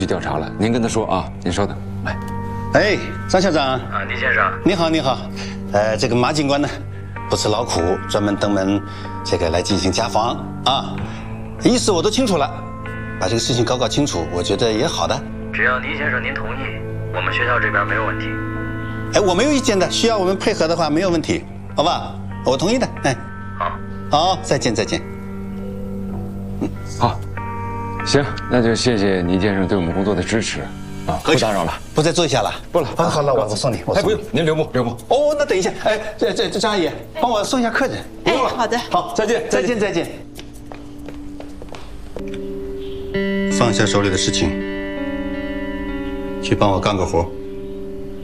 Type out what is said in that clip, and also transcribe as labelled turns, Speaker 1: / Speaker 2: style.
Speaker 1: 去调查了，您跟他说啊，您稍等。
Speaker 2: 哎，张校长
Speaker 3: 啊，倪先生，
Speaker 2: 你好，你好。这个马警官呢，不辞劳苦，专门登门来进行家访啊，意思我都清楚了，把这个事情搞清楚，我觉得也好的。
Speaker 3: 只要倪先生您同意，我们学校这边没有问题。
Speaker 2: 哎，我没有意见的，需要我们配合的话没有问题，好吧？我同意的。哎，好，再见。
Speaker 1: 好，行，那就谢谢倪先生对我们工作的支持啊，不打扰了，
Speaker 2: 不再坐下了，
Speaker 1: 不了。
Speaker 2: 好了，我送你，
Speaker 1: 哎，不用，您留步。
Speaker 2: 哦，那等一下，哎，这张阿姨，帮我送一下客人。
Speaker 4: 哎，好的，
Speaker 2: 好，再见。放下手里的事情，去帮我干个活。